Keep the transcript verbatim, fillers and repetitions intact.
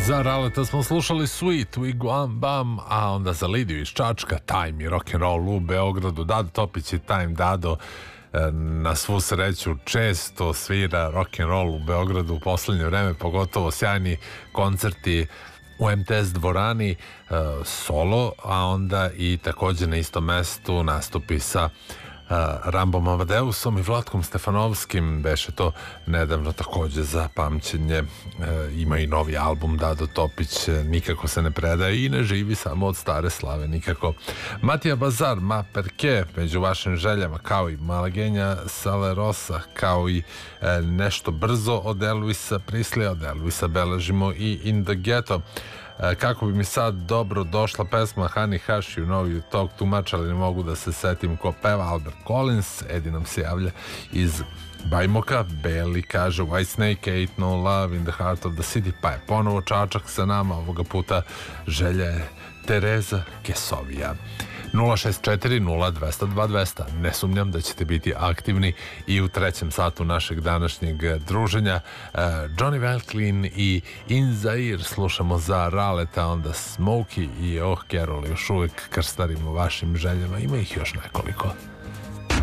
Za Raleta smo slušali Sweet, Wigwam Bam, a onda za Lidiju iz Čačka, Time i rock'n'roll u Beogradu. Dado Topić je Time Dado, na svu sreću često svira rock'n'roll u Beogradu u poslednje vreme, pogotovo sjajni koncerti u em te es dvorani, solo, a onda i takođe na istom mestu nastupi sa Rambom Amadeusom i Vlatkom Stefanovskim. Beše to nedavno takođe za pamćenje. E, ima i novi album Dado Topić, nikako se ne predaje i ne živi samo od stare slave nikako. Matija Bazar, Ma Perke, među vašim željama, kao i Malagenja Salerosa, kao i e, nešto brzo od Elvisa Prislija. Od Elvisa beležimo i In the Ghetto. Kako bi mi sad dobro došla pesma Honey Hush, You Know You Talk Too Much, ali ne mogu da se setim ko peva. Albert Collins. Edi nam se javlja iz Bajmoka. Beli kaže White Snake, Ain't No Love in the Heart of the City. Pa je ponovo Čačak sa nama, ovoga puta želja je Tereza Kesovija. nula šest četiri nula dva zero dva dva zero zero. Ne sumnjam da ćete biti aktivni i u trećem satu našeg današnjeg druženja. uh, Johnny Valklin i In Zaire slušamo za Raleta, onda Smokey i Oh Carol, još uvek krstarimo vašim željama, ima ih još nekoliko.